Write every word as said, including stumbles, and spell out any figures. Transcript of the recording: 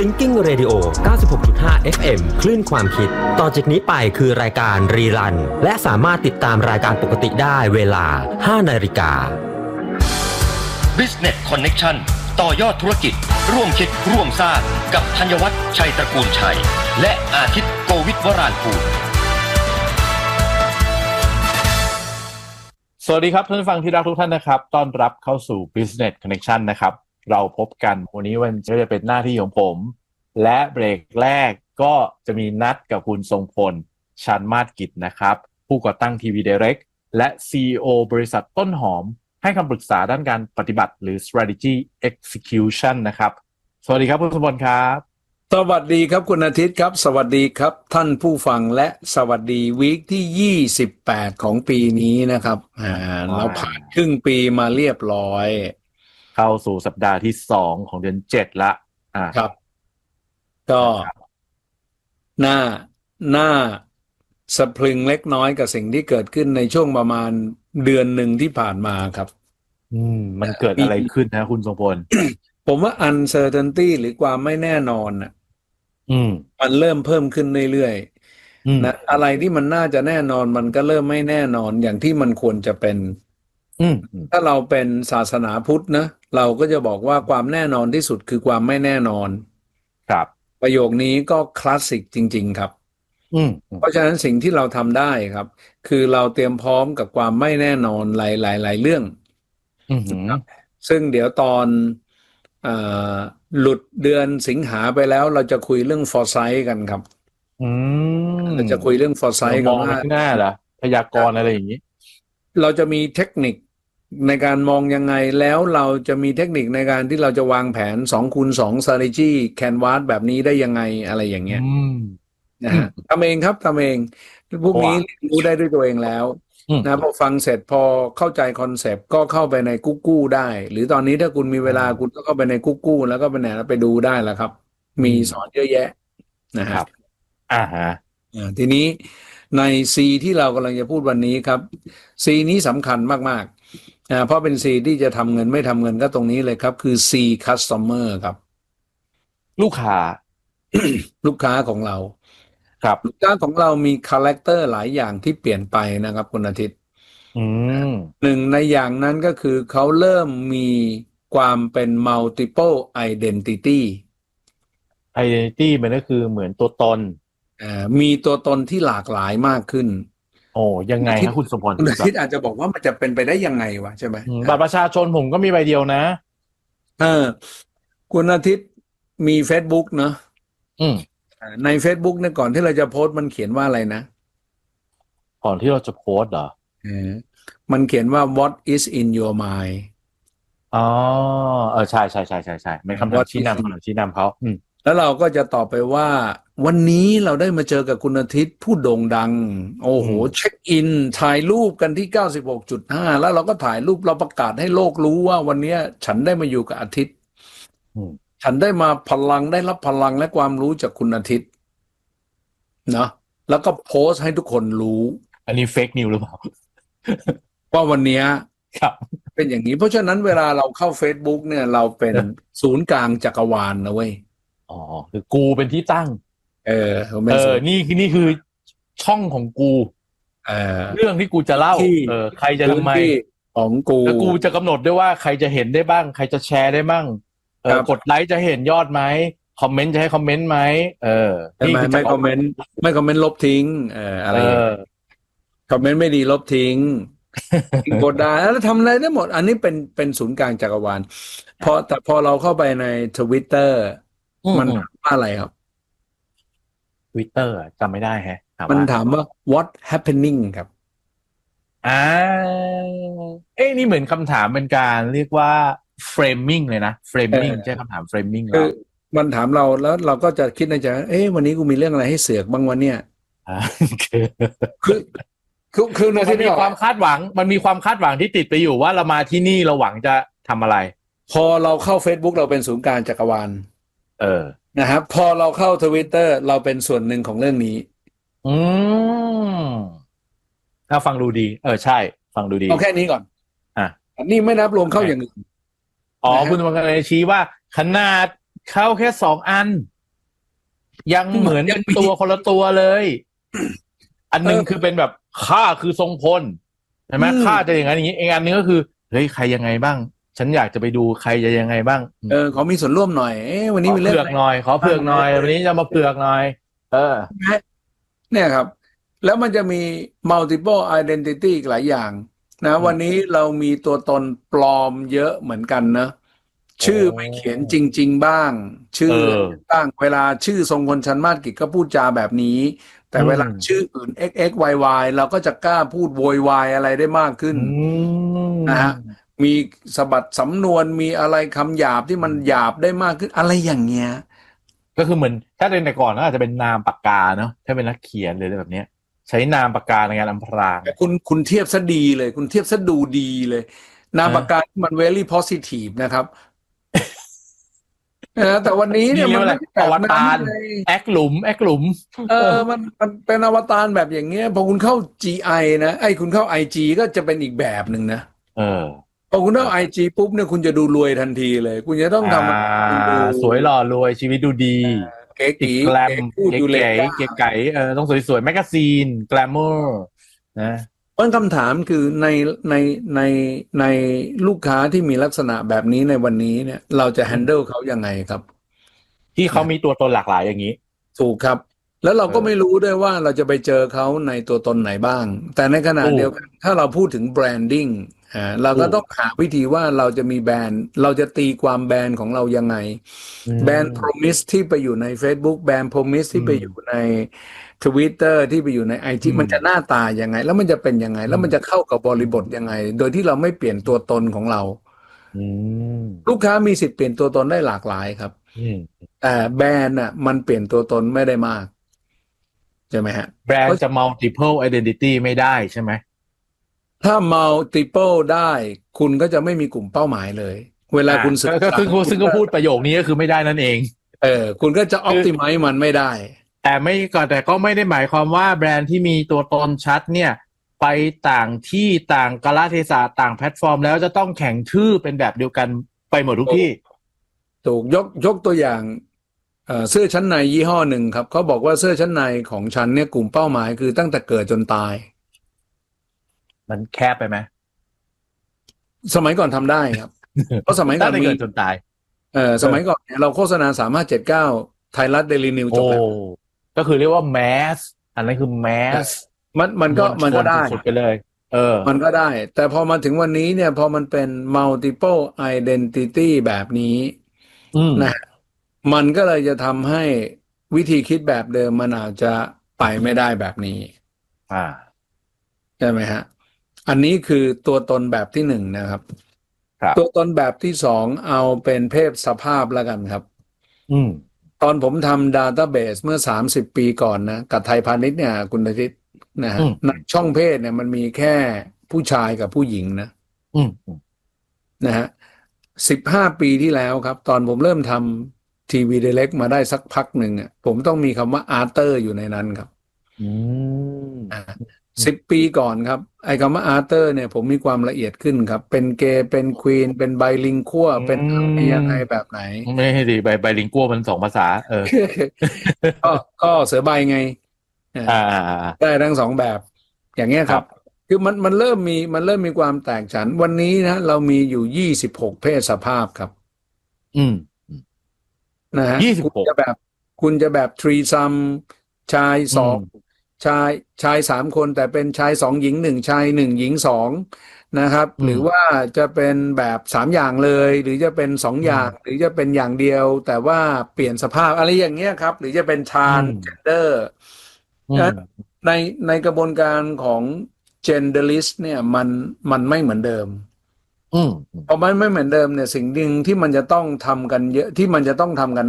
Thinking Radio เก้าสิบหกจุดห้า เอฟ เอ็ม คลื่นความคิดต่อจากนี้ไปคือรายการรีรันและสามารถติดตามรายการปกติได้เวลา ห้านาฬิกา Business Connection ต่อยอดธุรกิจร่วมคิดร่วมสร้างกับธัญวัฒน์ชัยตระกูลชัยและอาทิตย์โกวิทวรานภูมิสวัสดีครับท่านผู้ฟังที่รักทุกท่านนะครับต้อนรับเข้าสู่ Business Connection นะครับเราพบกันวันนี้วันจะเป็นหน้าที่ของผมและเบรกแรกก็จะมีนัดกับคุณทรงพลชาญมาศกิจนะครับผู้ก่อตั้ง ที วี Direct และ ซี อี โอ บริษัทต้นหอมให้คำปรึกษาด้านการปฏิบัติหรือ strategy execution นะครับสวัสดีครับคุณทรงพลครับสวัสดีครับคุณอาทิตย์ครับสวัสดีครับท่านผู้ฟังและสวัสดีวีคที่ยี่สิบแปดของปีนี้นะครับอ่าเราผ่านครึ่งปีมาเรียบร้อยเข้าสู่สัปดาห์ที่สองของเดือนเจ็ดละอ่าครับก็น่าน่าสะพรึงเล็กน้อยกับสิ่งที่เกิดขึ้นในช่วงประมาณเดือนหนึ่งที่ผ่านมาครับอืมมันเกิดอะไรขึ้นนะคุณทรงพลผมว่า uncertainty หรือความไม่แน่นอนน่ะอืมมันเริ่มเพิ่มขึ้นเรื่อยๆนะอะไรที่มันน่าจะแน่นอนมันก็เริ่มไม่แน่นอนอย่างที่มันควรจะเป็นอืมถ้าเราเป็นศาสนาพุทธนะเราก็จะบอกว่าความแน่นอนที่สุดคือความไม่แน่นอนครับประโยคนี้ก็คลาสสิกจริงๆครับอืมเพราะฉะนั้นสิ่งที่เราทำได้ครับคือเราเตรียมพร้อมกับความไม่แน่นอนหลายๆหลายเรื่องอืมซึ่งเดี๋ยวตอนอ่าหลุดเดือนสิงหาไปแล้วเราจะคุยเรื่อง foresight กันครับอืมเราจะคุยเรื่อง foresight กันว่าหน้าเหรอพยากรณ์อะไรอย่างนี้เราจะมีเทคนิคในการมองยังไงแล้วเราจะมีเทคนิคในการที่เราจะวางแผน สองคูณสอง strategy canvas แบบนี้ได้ยังไงอะไรอย่างเงี้ยนะฮะทำเองครับทำเองพวกนี้รู้ได้ด้วยตัวเองแล้วนะพอฟังเสร็จพอเข้าใจคอนเซปต์ก็เข้าไปในกุ๊กกู้ได้หรือตอนนี้ถ้าคุณมีเวลาคุณก็เข้าไปในกุ๊กกู้แล้วก็ไปไหนแล้วไปดูได้แล้วครับมีสอนเยอะแยะนะครับอ่าฮะทีนี้ใน C ที่เรากำลังจะพูดวันนี้ครับ C นี้สำคัญมากๆอ่าเพราะเป็น C ที่จะทำเงินไม่ทำเงินก็ตรงนี้เลยครับคือ C customer ครับลูกค้าลูกค้าของเราครับลูกค้าของเรามีคาแรคเตอร์หลายอย่างที่เปลี่ยนไปนะครับคุณอาทิตย์หนึ่งในอย่างนั้นก็คือเขาเริ่มมีความเป็น multiple identity identity มันก็คือเหมือนตัวตนอ่ามีตัวตนที่หลากหลายมากขึ้นโอ้ยังไงครับคุณสมพลคุณอาทิตย์อาจจะบอกว่ามันจะเป็นไปได้ยังไงวะใช่ไหมบัตรประชาชนผมก็มีใบเดียวนะเออคุณอาทิตย์มี Facebook เนอะอืมใน Facebook เนี่ยก่อนที่เราจะโพสต์มันเขียนว่าอะไรนะก่อนที่เราจะโพสต์เหรอเออมันเขียนว่า what is in your mind อ๋อเออใช่ใช่ใช่ใช่ใช่เป็นคำถามชี้นำคำถามชี้นำเขาอืมแล้วเราก็จะตอบไปว่าวันนี้เราได้มาเจอกับคุณอาทิตย์ผู้โด่งดังโอ้โหเช็คอินถ่ายรูปกันที่ เก้าสิบหกจุดห้า แล้วเราก็ถ่ายรูปเราประกาศให้โลกรู้ว่าวันนี้ฉันได้มาอยู่กับอาทิตย์ฉันได้มาพลังได้รับพลังและความรู้จากคุณอาทิตย์เนาะแล้วก็โพสต์ให้ทุกคนรู้อันนี้เฟกนิวหรือเปล่าว่าวันนี้ครับเป็นอย่างนี้เพราะฉะนั้นเวลาเราเข้า Facebook เนี่ยเราเป็นศูนย์กลางจักรวาลนะเว้ยอ๋อคือกูเป็นที่ตั้งเออเออนี่คือนี่คือช่องของกูเออเรื่องที่กูจะเล่าเออใครจะทำไมของกูแล้วกูจะกำหนดด้วยว่าใครจะเห็นได้บ้างใครจะแชร์ได้บ้างเออกดไลค์จะเห็นยอดไหมคอมเมนต์จะให้คอมเมนต์ไหมเออไม่ไม่คอมเมนต์ไม่คอมเมนต์ลบทิ้งเอออะไรคอมเมนต์ไม่ดีลบทิ้งกดได้แล้วทำอะไรได้หมดอันนี้เป็นเป็นศูนย์กลางจักรวาลพอแต่พอเราเข้าไปใน Twitter มันถามว่าอะไรครับ Twitter จำไม่ได้แฮะมันถามว่า what happening ครับอ่าเอ้นี่เหมือนคำถามเป็นการเรียกว่า framing เลยนะ framing ใช่คำถาม framing คือมันถามเราแล้วเราก็จะคิดในใจเอ๊ะวันนี้กูมีเรื่องอะไรให้เสือกบ้างวันเนี้ยคือคือคือในที่มีความคาดหวังมันมีความคาดหวังที่ติดไปอยู่ว่าเรามาที่นี่เราหวังจะทำอะไรพอเราเข้า Facebook เราเป็นศูนย์กลางจักรวาลเออนะครับพอเราเข้า Twitter เราเป็นส่วนหนึ่งของเรื่องนี้อืมถ้าฟังดูดีเออใช่ฟังดูดีเอาแค่นี้ก่อนอ่ะนี่ไม่นับรวมเข้าอย่างอื่นอ๋อคุณกำลังชี้ว่าขนาดเข้าแค่สองอันยังเหมือนเป็นตัวคนละตัวเลย อันนึงคือเป็นแบบข้าคือทรงพลใช่ไหมข้าจะอย่างนั้นอย่างนี้อีกอันนึงก็คือเฮ้ยใครยังไงบ้างฉันอยากจะไปดูใครจะยังไงบ้างเออขอมีส่วนร่วมหน่อยเอ๊ะวันนี้มีเรื่องเผือกหน่อยขอเผือกหน่อยวันนี้จะมาเผือกหน่อยเออเนี่ยครับแล้วมันจะมี multiple identity อีกหลายอย่างนะวันนี้เรามีตัวตนปลอมเยอะเหมือนกันนะชื่อไม่เขียนจริงๆบ้างชื่อบ้างเวลาชื่อทรงพลชั้นมาศกิจก็พูดจาแบบนี้แต่เวลาชื่ออื่น เอ็กซ์ เอ็กซ์ วาย วาย เราก็จะกล้าพูดโวยวายอะไรได้มากขึ้นนะฮะมีสะบัดสำนวนมีอะไรคำหยาบที่มันหยาบได้มากขึ้นอะไรอย่างเงี้ยก็คือเหมือนถ้าเป็นแต่ก่อนก็อาจจะเป็นนามปากกาเนาะถ้าเป็นนักเขียนเลยแบบนี้ใช้นามปากกาในงานอำพรางคุณคุณเทียบซะดีเลยคุณเทียบซะดูดีเลยนามปากกามัน very positive นะครับแต่วันนี้เนี่ยมันเป็นอวตารแอคหลุมแอคหลุมเออมันมันเป็นอวตารแบบอย่างเงี้ยพอคุณเข้า จี ไอ นะไอ้คุณเข้า ไอ จี ก็จะเป็นอีกแบบหนึ่งนะเออพอคุณเข้า ไอ จี ปุ๊บเนี่ยคุณจะดูรวยทันทีเลยคุณจะต้องทำสวยหล่อรวยชีวิตดูดีเก๋ติดแกลมเก๋เก๋เก๋ไก่เออต้องสวยๆแมกกาซีนแกลมเมอร์นะเพราะคำถามคือในในในในลูกค้าที่มีลักษณะแบบนี้ในวันนี้เนี่ยเราจะ handle เขายังไงครับที่เขามีตัวตนหลากหลายอย่างนี้ถูกครับแล้วเราก็ไม่รู้ด้วยว่าเราจะไปเจอเขาในตัวตนไหนบ้างแต่ในขณะเดียวกันถ้าเราพูดถึง branding อ่าเราก็ต้องหาวิธีว่าเราจะมีแบรนด์เราจะตีความแบรนด์ของเรายังไงแบรนด์ promise ที่ไปอยู่ใน Facebook แบรนด์ promise ที่ไปอยู่ใน Twitter ที่ไปอยู่ใน ไอ จี มันจะหน้าตายังไงแล้วมันจะเป็นยังไงแล้วมันจะเข้ากับบริบทยังไงโดยที่เราไม่เปลี่ยนตัวตนของเราลูกค้ามีสิทธิ์เปลี่ยนตัวตนได้หลากหลายครับแต่แบรนด์น่ะมันเปลี่ยนตัวตนไม่ได้มากใช่ไหมฮะแบรนด์จะ multiple identity ไม่ได้ใช่ไหมถ้า multiple ได้คุณก็จะไม่มีกลุ่มเป้าหมายเลยเวลาคุณศึกษาซึ่งซึ่งก็พูดประโยคนี้ก็คือไม่ได้นั่นเองเออคุณก็จะ optimize มันไม่ได้แต่ไม่ก็แต่ก็ไม่ได้หมายความว่าแบรนด์ที่มีตัวตนชัดเนี่ยไปต่างที่ต่างกาลเทศะต่างแพลตฟอร์มแล้วจะต้องแข่งชื่อเป็นแบบเดียวกันไปหมดทุกที่ถูกยกยกตัวอย่างเสื้อชั้นในยี่ห้อหนึ่งครับเขาบอกว่าเสื้อชั้นในของฉันเนี่ยกลุ่มเป้าหมายคือตั้งแต่เกิดจนตายมันแคบไปไหมสมัยก่อนทำได้ครับเพราะสมัยก่อนมีเกิดจนตายเออสมัยก่อนเนี่ยเราโฆษณาสามารถเจ็ดเก้าไทยรัฐเดลินิวจบแล้วก็คือเรียกว่าแมสอันนั้นคือแมสมันมันก็มันก็ได้สุดไปเลยเออมันก็ได้แต่พอมาถึงวันนี้เนี่ยพอมันเป็น multiple identity แบบนี้นะมันก็เลยจะทำให้วิธีคิดแบบเดิมมันอาจจะไปไม่ได้แบบนี้อ่าใช่ไหมฮะอันนี้คือตัวตนแบบที่หนึ่งนะครับตัวตนแบบที่สองเอาเป็นเพศสภาพแล้วกันครับอืมตอนผมทำ database เมื่อสามสิบปีก่อนนะกับไทยพาณิชย์เนี่ยคุณอาทิตย์นะฮะช่องเพศเนี่ยมันมีแค่ผู้ชายกับผู้หญิงนะอืมนะฮะสิบห้าปีที่แล้วครับตอนผมเริ่มทำทีวีไดเรกมาได้สักพักหนึ่งอ่ะผมต้องมีคำว่าอาร์เตอร์อยู่ในนั้นครับอืมอ่าสิบปีก่อนครับไอ้คำว่าอาร์เตอร์เนี่ยผมมีความละเอียดขึ้นครับเป็นเกย์เป็นควีนเป็นไบลิงกัวเป็นยังไงแบบไหนไม่ให้ดีไบไบลิงกัวมันสองภาษาเออก็ก็เสือใบไงอ่าได้ทั้งสองแบบอย่างเงี้ยครับคือมันมันเริ่มมีมันเริ่มมีความแตกฉันวันนี้นะเรามีอยู่ยี่สิบหกเพศสภาพครับอืมนะฮะคุณจะแบบคุณจะแบบทรีซัมชายสองชายชายสามคนแต่เป็นชายสองหญิงหนึ่งชายหนึ่งหญิงสองนะครับหรือว่าจะเป็นแบบสามอย่างเลยหรือจะเป็นสองอย่างหรือจะเป็นอย่างเดียวแต่ว่าเปลี่ยนสภาพอะไรอย่างเงี้ยครับหรือจะเป็นทรานเจนเดอร์ในในกระบวนการของ genderless เนี่ยมันมันไม่เหมือนเดิมพอมันไม่เหมือนเดิมเนี่ยสิ่งหนึ่งที่มันจะต้องทำกันเยอะที่มันจะต้องทำกัน